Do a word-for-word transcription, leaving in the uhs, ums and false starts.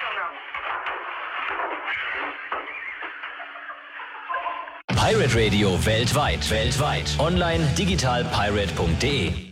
Pirate Radio weltweit. Weltweit. Online digital pirate punkt de